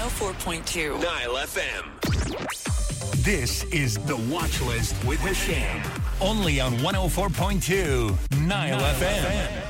104.2 Nile FM. This is The Watch List with Hasham. Only on 104.2 Nile FM.